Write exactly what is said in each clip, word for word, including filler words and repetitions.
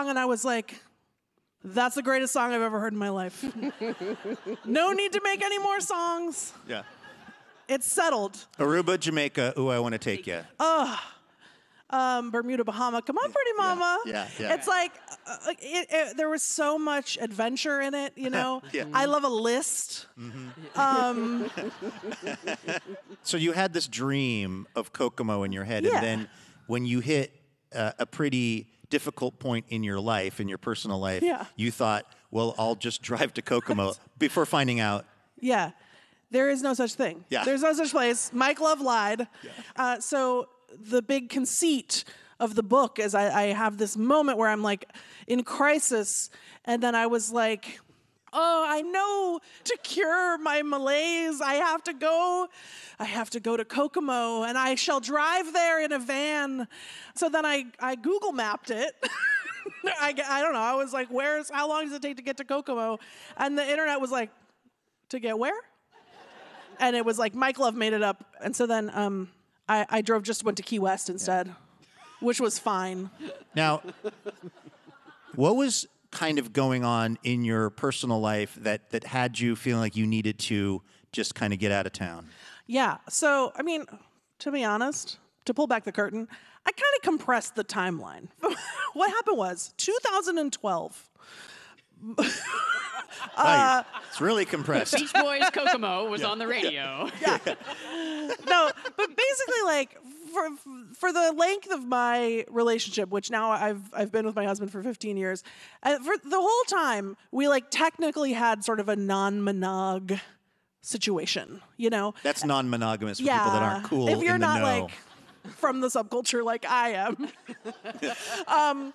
song and I was like, that's the greatest song I've ever heard in my life. No need to make any more songs. Yeah. It's settled. Aruba, Jamaica, Ooh, I Want to Take Ya. Ugh. Um, Bermuda, Bahama. Come on, Pretty Mama. Yeah, yeah. yeah. It's like, uh, it, it, there was so much adventure in it, you know? Yeah. I love a list. Mm-hmm. Um, so you had this dream of Kokomo in your head, Yeah. and then when you hit uh, a pretty difficult point in your life, in your personal life, Yeah. you thought, well, I'll just drive to Kokomo before finding out. yeah. There is no such thing. Yeah. There's no such place. Mike Love lied. Yeah. Uh, so the big conceit of the book is I, I have this moment where I'm like in crisis, and then I was like, oh, I know to cure my malaise, I have to go, I have to go to Kokomo, and I shall drive there in a van. So then I, I Google mapped it. I, I don't know. I was like, where's, how long does it take to get to Kokomo? And the internet was like, to get where? And it was like, Mike Love made it up. And so then um, I, I drove, just went to Key West instead, yeah. which was fine. Now, what was kind of going on in your personal life that, that had you feeling like you needed to just kind of get out of town? Yeah. So, I mean, to be honest, to pull back the curtain, I kind of compressed the timeline. What happened was two thousand twelve. uh, it's really compressed. Beach Boys Kokomo was yeah. on the radio. Yeah. No, but basically, like, for for the length of my relationship, which now I've I've been with my husband for fifteen years, uh, for the whole time we like technically had sort of a non-monog situation, you know. That's non-monogamous for yeah. people that aren't cool. If you're in the not know. like from the subculture like I am. um,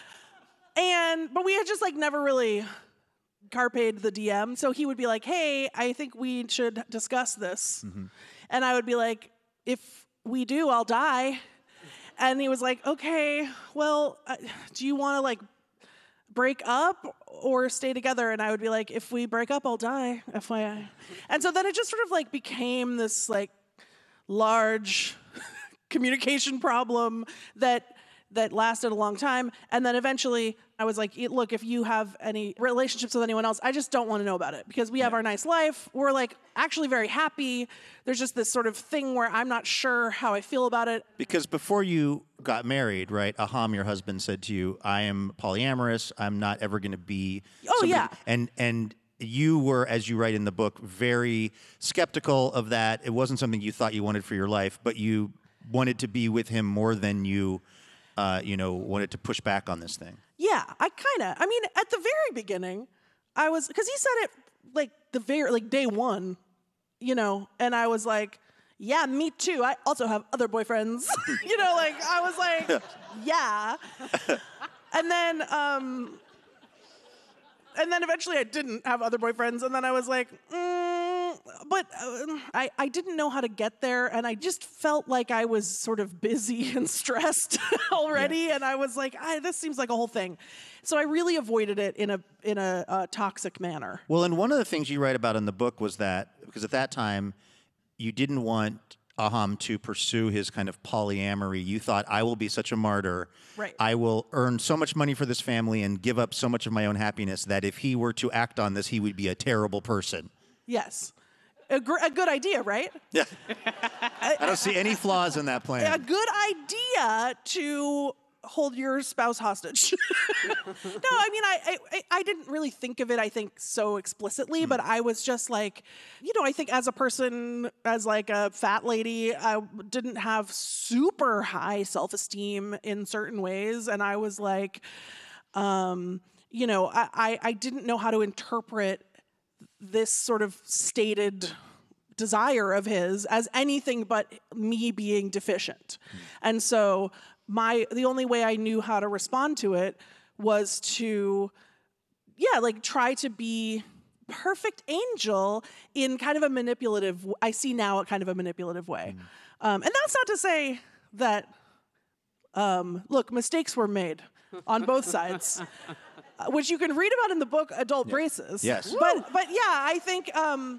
and but we had just like never really carped the D M. So he would be like, "Hey, I think we should discuss this," mm-hmm. and I would be like, "If we do, I'll die." And he was like, "Okay, well, uh, do you want to like break up or stay together?" And I would be like, "If we break up, I'll die, F Y I." And so then it just sort of like became this like large communication problem that that lasted a long time. And then eventually I was like, look, if you have any relationships with anyone else, I just don't want to know about it because we have our nice life. We're like actually very happy. There's just this sort of thing where I'm not sure how I feel about it. Because before you got married, right, Aham, your husband, said to you, I am polyamorous. I'm not ever going to be Oh, somebody. yeah. And, and you were, as you write in the book, very skeptical of that. It wasn't something you thought you wanted for your life, but you wanted to be with him more than you, uh, you know, wanted to push back on this thing. Yeah, I kind of, I mean, at the very beginning, I was, because he said it like the very, like day one, you know, and I was like, yeah, me too. I also have other boyfriends, you know, like, I was like, yeah. And then, um, and then eventually I didn't have other boyfriends, and then I was like, mm, but uh, I, I didn't know how to get there, and I just felt like I was sort of busy and stressed already, yeah. and I was like, I, this seems like a whole thing. So I really avoided it in a in a uh, toxic manner. Well, and one of the things you write about in the book was that, because at that time, you didn't want Aham to pursue his kind of polyamory. You thought, I will be such a martyr. Right. I will earn so much money for this family and give up so much of my own happiness that if he were to act on this, he would be a terrible person. Yes. A, gr- a good idea, right? Yeah. I don't see any flaws in that plan. A good idea to hold your spouse hostage. No, I mean, I, I I didn't really think of it, I think, so explicitly, mm. but I was just like, you know, I think as a person, as like a fat lady, I didn't have super high self-esteem in certain ways, and I was like, um, you know, I, I, I didn't know how to interpret this sort of stated desire of his as anything but me being deficient. Mm. And so my the only way I knew how to respond to it was to, yeah, like try to be perfect angel in kind of a manipulative, I see now a kind of a manipulative way. Mm. Um, and that's not to say that, um, look, mistakes were made on both sides, uh, which you can read about in the book, Adult yeah. Braces. Yes. But, but yeah, I think um,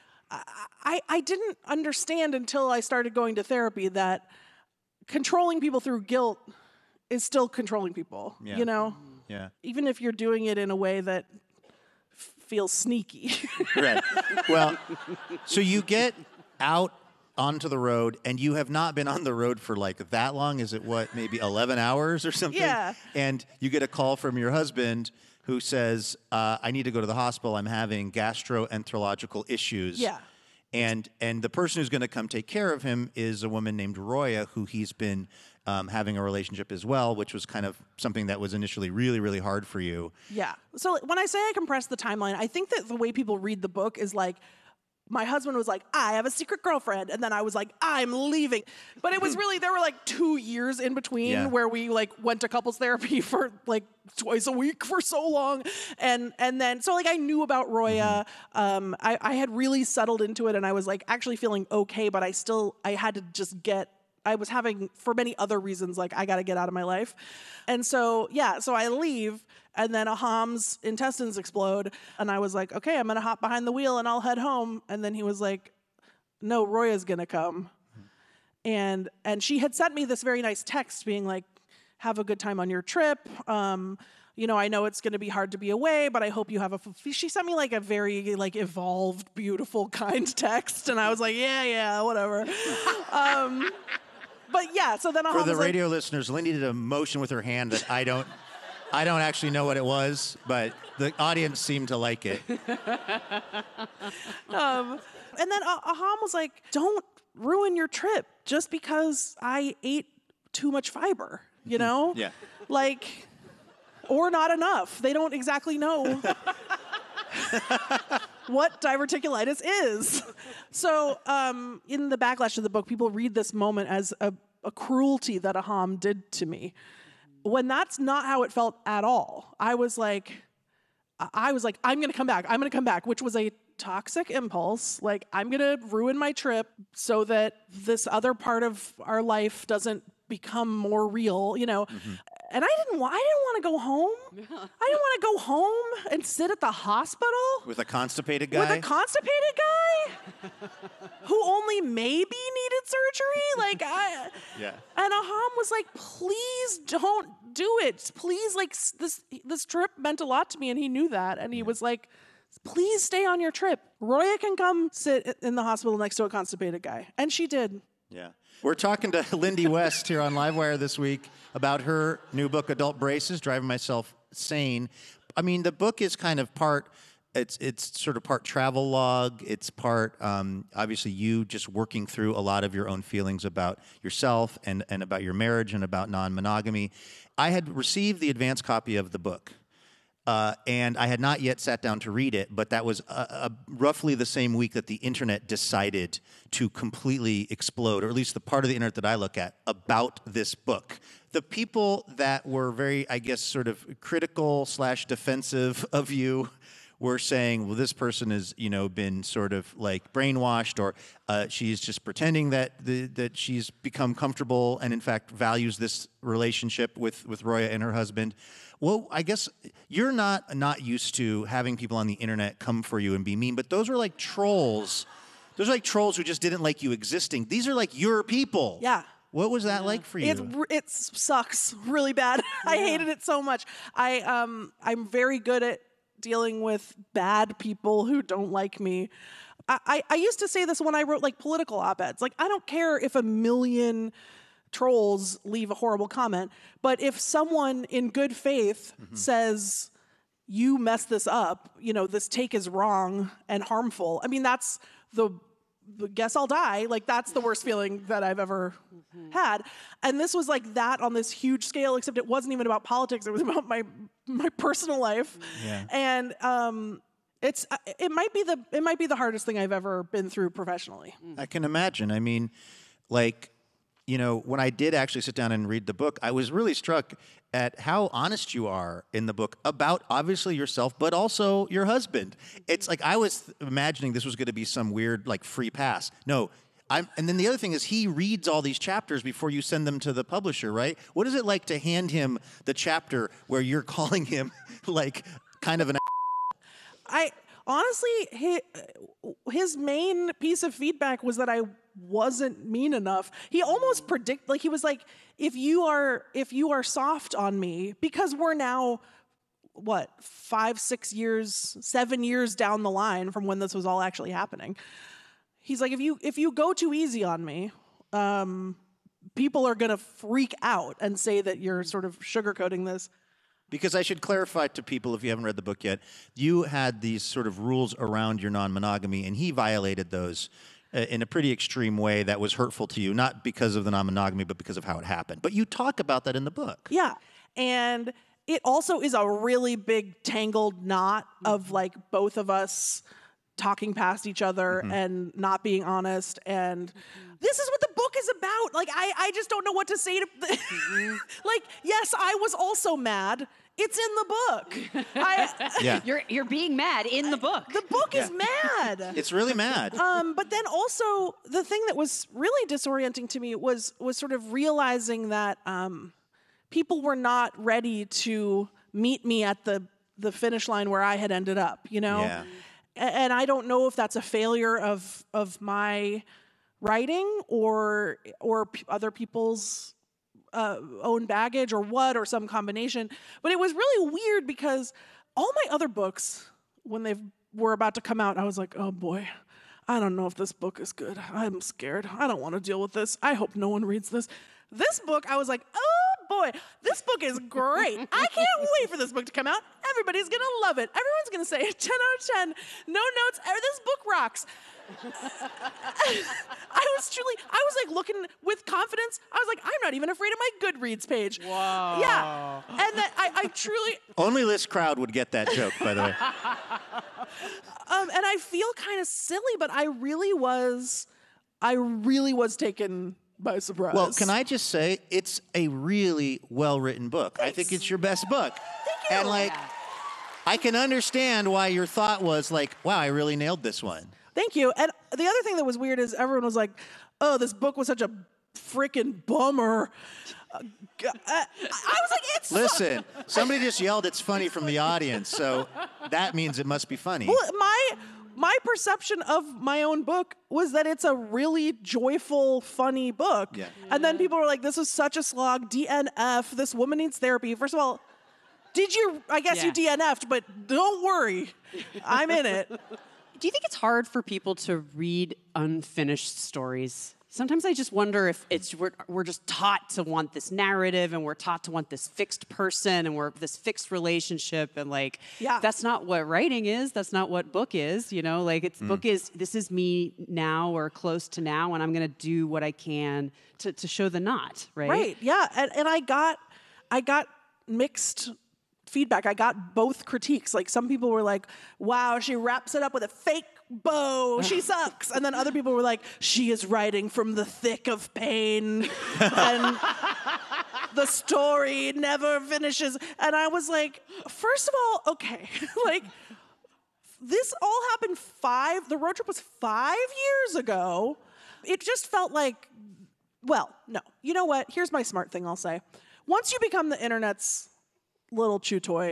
I, I didn't understand until I started going to therapy that controlling people through guilt is still controlling people, yeah. you know? Yeah. even if you're doing it in a way that f- feels sneaky. Right. Well, so you get out onto the road, and you have not been on the road for like that long. Is it what, maybe eleven hours or something? Yeah. And you get a call from your husband who says, uh, I need to go to the hospital. I'm having gastroenterological issues. Yeah. And and the person who's going to come take care of him is a woman named Roya, who he's been um, having a relationship as well, which was kind of something that was initially really, really hard for you. Yeah. So when I say I compress the timeline, I think that the way people read the book is like, my husband was like, I have a secret girlfriend. And then I was like, I'm leaving. But it was really, there were like two years in between Yeah. where we like went to couples therapy for like twice a week for so long. And and then, so like I knew about Roya. Mm-hmm. Um, I, I had really settled into it and I was like actually feeling okay, but I still, I had to just get, I was having, for many other reasons, like I got to get out of my life. And so, yeah, so I leave and then Aham's intestines explode. And I was like, okay, I'm going to hop behind the wheel and I'll head home. And then he was like, no, Roya's going to come. And and she had sent me this very nice text being like, have a good time on your trip. Um, you know, I know it's going to be hard to be away, but I hope you have a, f-. She sent me like a very like evolved, beautiful, kind text. And I was like, yeah, yeah, whatever. um, but yeah, so then Aham For the was like, radio listeners, Lindy did a motion with her hand that I don't, I don't actually know what it was, but the audience seemed to like it. um, and then Ah- Aham was like, don't ruin your trip just because I ate too much fiber, you know? Yeah. Like, or not enough. They don't exactly know what diverticulitis is. So um, in the backlash of the book, people read this moment as a, a cruelty that Aham did to me, when that's not how it felt at all. I was like, I was like, I'm going to come back. I'm going to come back, which was a toxic impulse. Like, I'm going to ruin my trip so that this other part of our life doesn't become more real, you know. Mm-hmm. And I didn't want, I didn't want to go home. I didn't want to go home and sit at the hospital With a constipated guy? with a constipated guy who only maybe needed surgery. Like, I, Yeah. and Aham was like, please don't do it. Please, like, s- this this trip meant a lot to me, and he knew that. And he was like, please stay on your trip. Roya can come sit in the hospital next to a constipated guy. And she did. Yeah. We're talking to Lindy West here on Livewire this week about her new book, Adult Braces, Driving Myself Sane. I mean, the book is kind of part, it's it's sort of part travel log. It's part, um, obviously, you just working through a lot of your own feelings about yourself and, and about your marriage and about non-monogamy. I had received the advance copy of the book. Uh, and I had not yet sat down to read it, but that was uh, uh, roughly the same week that the internet decided to completely explode, or at least the part of the internet that I look at, about this book. The people that were very, I guess, sort of critical slash defensive of you were saying, well, this person has, you know, been sort of like brainwashed, or uh, she's just pretending that the, that she's become comfortable and, in fact, values this relationship with, with Roya and her husband. Well, I guess you're not not used to having people on the internet come for you and be mean, but those are like trolls. Those are like trolls who just didn't like you existing. These are like your people. Yeah. What was that like for you? It it sucks really bad. I hated it so much. I um I'm very good at dealing with bad people who don't like me. I, I, I used to say this when I wrote like political op-eds. Like, I don't care if a million trolls leave a horrible comment, but if someone in good faith mm-hmm. says, you messed this up, you know, this take is wrong and harmful, I mean, that's the, the guess I'll die. Like, that's the worst feeling that I've ever mm-hmm. had. And this was like that on this huge scale, except it wasn't even about politics. It was about my my personal life. Yeah. And um, it's it might be the it might be the hardest thing I've ever been through professionally. I can imagine. I mean, like, you know, when I did actually sit down and read the book, I was really struck at how honest you are in the book about obviously yourself, but also your husband. It's like I was imagining this was going to be some weird, like, free pass. No. I'm, and then the other thing is he reads all these chapters before you send them to the publisher, right? What is it like to hand him the chapter where you're calling him, like, kind of an I honestly, his, his main piece of feedback was that I wasn't mean enough. He almost predict like he was like, if you are if you are soft on me, because we're now what, five, six years, seven years down the line from when this was all actually happening. He's like, if you if you go too easy on me, um, people are going to freak out and say that you're sort of sugarcoating this. Because I should clarify to people, if you haven't read the book yet, you had these sort of rules around your non-monogamy, and he violated those uh, in a pretty extreme way that was hurtful to you, not because of the non-monogamy, but because of how it happened. But you talk about that in the book. Yeah. And it also is a really big tangled knot of like both of us talking past each other mm-hmm. and not being honest. And this is what the book is about. Like, I, I just don't know what to say to, mm-hmm. like, yes, I was also mad. It's in the book. I, yeah. You're you're being mad in the book. The book yeah. is mad. It's really mad. Um, but then also the thing that was really disorienting to me was was sort of realizing that um, people were not ready to meet me at the the finish line where I had ended up. You know. Yeah. And I don't know if that's a failure of of my writing or or p- other people's uh, own baggage or what, or some combination. But it was really weird because all my other books, when they were about to come out, I was like, oh boy, I don't know if this book is good. I'm scared. I don't want to deal with this. I hope no one reads this. This book, I was like, oh boy, this book is great. I can't wait for this book to come out. Everybody's going to love it. Everyone's going to say ten out of ten. No notes. This book rocks. I was truly, I was like looking with confidence. I was like, I'm not even afraid of my Goodreads page. Wow. Yeah. And that I, I truly. Only this crowd would get that joke, by the way. Um, and I feel kind of silly, but I really was, I really was taken by surprise. Well, can I just say, it's a really well-written book. Thanks. I think it's your best book. Thank you. And like, I can understand why your thought was like, wow, I really nailed this one. Thank you. And the other thing that was weird is everyone was like, oh, this book was such a freaking bummer. Uh, I was like, it's... Listen, somebody just yelled it's funny from the audience, so that means it must be funny. Well, my... My perception of my own book was that it's a really joyful, funny book. Yeah. And then people were like, this is such a slog, D N F, this woman needs therapy. First of all, did you, I guess Yeah. you D N F'd, but don't worry, I'm in it. Do you think it's hard for people to read unfinished stories? Sometimes I just wonder if it's we're, we're just taught to want this narrative, and we're taught to want this fixed person, and we're this fixed relationship, and like Yeah. that's not what writing is. That's not what book is. You know, like it's Mm. book is this is me now or close to now, and I'm gonna do what I can to, to show the knot, right? Right, yeah. And, and I got, I got mixed feedback. I got both critiques. Like some people were like, wow, she wraps it up with a fake bow. She sucks. And then other people were like, she is writing from the thick of pain. And the story never finishes. And I was like, first of all, okay. like, this all happened five, the road trip was five years ago. It just felt like, well, no. You know what? Here's my smart thing I'll say. Once you become the internet's little chew toy,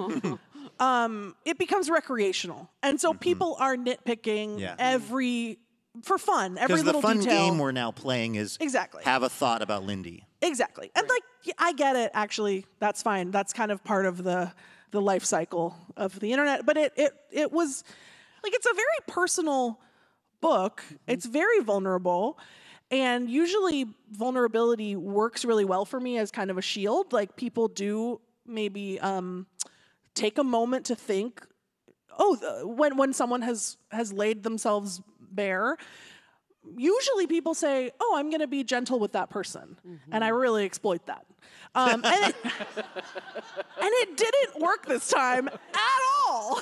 um, it becomes recreational. And so people are nitpicking Yeah. every, for fun, every Because the little fun detail. game we're now playing is Exactly. have a thought about Lindy. Exactly. And like, yeah, I get it, actually. That's fine. That's kind of part of the the life cycle of the internet. But it it it was, like, it's a very personal book. It's very vulnerable. And usually vulnerability works really well for me as kind of a shield. Like, people do maybe um, take a moment to think, oh, the, when when someone has has laid themselves bare, usually people say, oh, I'm going to be gentle with that person. Mm-hmm. And I really exploit that. Um, and, it, and it didn't work this time at all.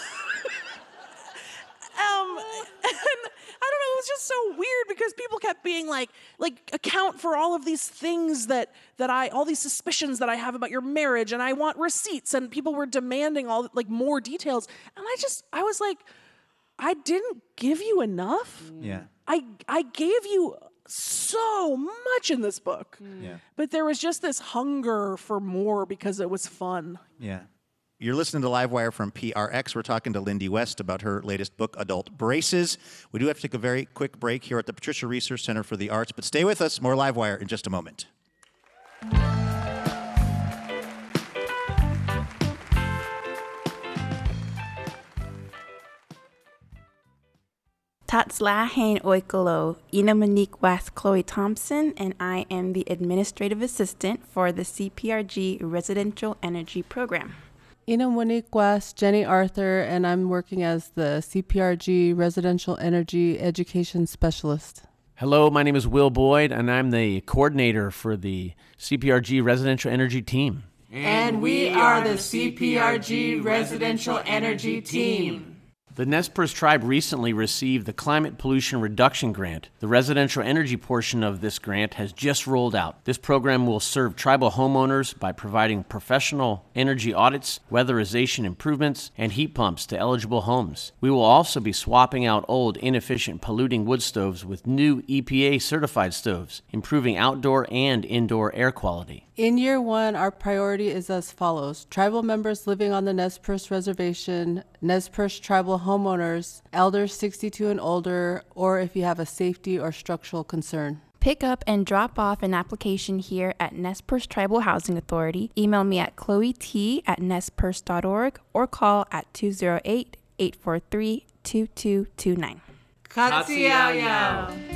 Um, and I don't know, it was just so weird because people kept being like, like, account for all of these things that, that I, all these suspicions that I have about your marriage, and I want receipts, and people were demanding all, like, more details. And I just, I was like, I didn't give you enough. Yeah. I, I gave you so much in this book. Yeah. But there was just this hunger for more because it was fun. Yeah. You're listening to Livewire from P R X. We're talking to Lindy West about her latest book, Adult Braces. We do have to take a very quick break here at the Patricia Research Center for the Arts, but stay with us. More Livewire in just a moment. Tatsla Hain Oikolo, Ina Monique West Chloe Thompson, and I am the Administrative Assistant for the C P R G Residential Energy Program. Ina Monique West, Jenny Arthur, and I'm working as the C P R G Residential Energy Education Specialist. Hello, my name is Will Boyd, and I'm the coordinator for the C P R G Residential Energy Team. And we are the C P R G Residential Energy Team. The Nez Perce Tribe recently received the Climate Pollution Reduction Grant. The residential energy portion of this grant has just rolled out. This program will serve tribal homeowners by providing professional energy audits, weatherization improvements, and heat pumps to eligible homes. We will also be swapping out old, inefficient, polluting wood stoves with new E P A-certified stoves, improving outdoor and indoor air quality. In year one, our priority is as follows. Tribal members living on the Nez Perce Reservation, Nez Perce tribal homeowners, elders sixty-two and older, or if you have a safety or structural concern. Pick up and drop off an application here at Nez Perce Tribal Housing Authority. Email me at chloe t at nez perce dot org or call at two oh eight, eight four three, two two two nine. Katsiyaw.